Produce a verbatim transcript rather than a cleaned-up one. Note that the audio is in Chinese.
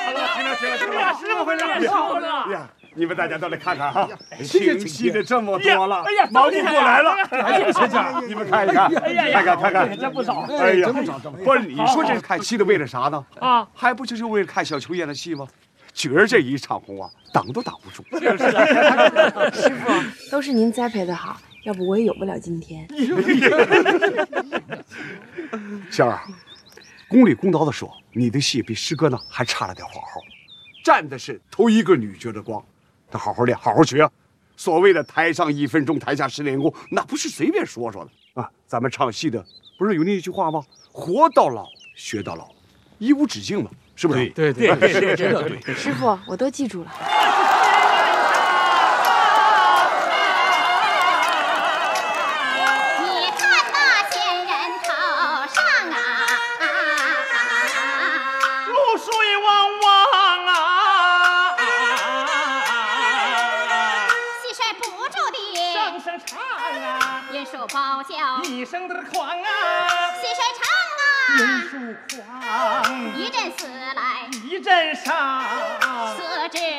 行了行了行了，师傅回来了，师傅回来了。 呀，你们大家都来看看哈，清晰的这么多了， 哎呀， 忙不过来了。 哎呀，学长， 你们看一看，看看看看， 这不少。 哎呀，不是你说这看戏的为了啥呢？ 啊， 还不就是为了看小秋演的戏吗？觉儿这一场红啊，挡都挡不住。 师傅，都是您栽培的好，要不我也有不了今天。 仙儿啊，公理公道的说，你的戏比师哥呢还差了点火候，占的是头一个女角的光。得好好练，好好学。所谓的台上一分钟，台下十年功，那不是随便说说的啊。咱们唱戏的不是有那一句话吗？活到老，学到老，一无止境嘛，是不是？ 对对对对，真的对。 师傅，我都记住了。 你看那仙人头上啊， 露水汪汪啊， 戏水不住的声声唱啊， 人数包叫一声的狂啊， 戏水唱啊， 人数狂， 一阵死来一阵伤， 四肢